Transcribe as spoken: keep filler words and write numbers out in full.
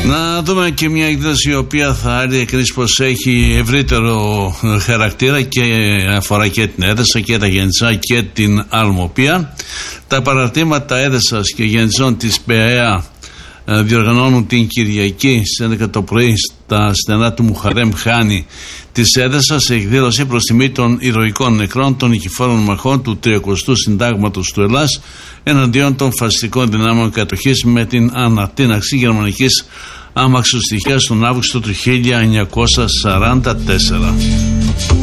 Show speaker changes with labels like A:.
A: Να δούμε και μια εκδήλωση η οποία θα διακρίνει πως έχει ευρύτερο χαρακτήρα και αφορά και την Έδεσα και τα Γενιτσά και την Αλμοπία. Τα παραρτήματα Έδεσας και Γενιτσών της ΠΕΑ διοργανώνουν την Κυριακή στις έντεκα το πρωί στα στενά του Μουχαρέμ Χάνι της Έδεσας εκδήλωση προς τιμή των ηρωικών νεκρών των νικηφόρων μαχών του τριακοστού Συντάγματος του Ελλάς εναντίον των φασιστικών δυνάμεων κατοχής με την ανατείναξη γερμανικής άμαξου στοιχείας τον Αύγουστο του χίλια εννιακόσια σαράντα τέσσερα.